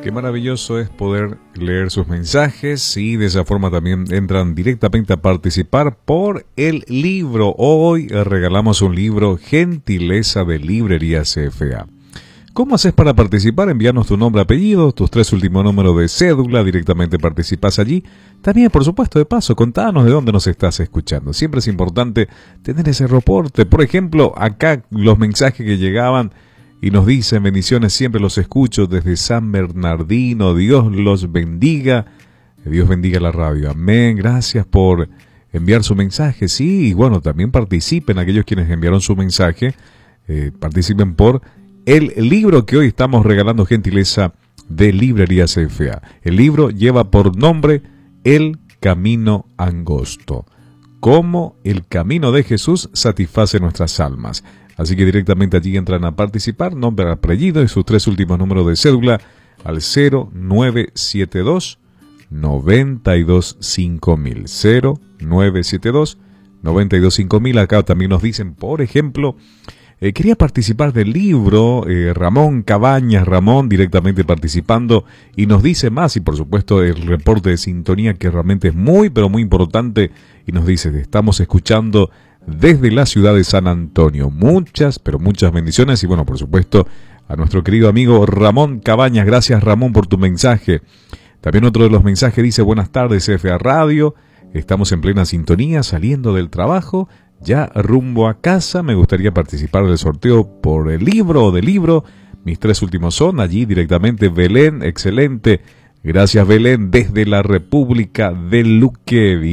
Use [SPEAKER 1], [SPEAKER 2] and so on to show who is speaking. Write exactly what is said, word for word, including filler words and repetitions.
[SPEAKER 1] Qué maravilloso es poder leer sus mensajes y de esa forma también entran directamente a participar por el libro. Hoy regalamos un libro, Gentileza de Librería C F A. ¿Cómo haces para participar? Envíanos tu nombre, apellido, tus tres últimos números de cédula, directamente participas allí. También, por supuesto, de paso, contanos de dónde nos estás escuchando. Siempre es importante tener ese reporte. Por ejemplo, acá los mensajes que llegaban y nos dicen: bendiciones, siempre los escucho desde San Bernardino, Dios los bendiga, Dios bendiga la radio, amén, gracias por enviar su mensaje. Sí, y bueno, también participen aquellos quienes enviaron su mensaje, eh, participen por el libro que hoy estamos regalando, Gentileza de Librería C F A. El libro lleva por nombre El Camino Angosto, cómo el camino de Jesús satisface nuestras almas. Así que directamente allí entran a participar, nombre, apellido y sus tres últimos números de cédula al cero nueve siete dos, nueve dos cinco mil. cero nueve siete dos, nueve dos cinco mil. Acá también nos dicen, por ejemplo, eh, quería participar del libro, eh, Ramón Cabañas, Ramón directamente participando, y nos dice más, y por supuesto el reporte de sintonía que realmente es muy, pero muy importante, y nos dice, estamos escuchando desde la ciudad de San Antonio. Muchas, pero muchas bendiciones. Y bueno, por supuesto, a nuestro querido amigo Ramón Cabañas. Gracias, Ramón, por tu mensaje. También otro de los mensajes dice: buenas tardes, C F A Radio. Estamos en plena sintonía, saliendo del trabajo, ya rumbo a casa. Me gustaría participar del sorteo por el libro o del libro. Mis tres últimos son allí directamente. Belén, excelente. Gracias, Belén, desde la República de Luque.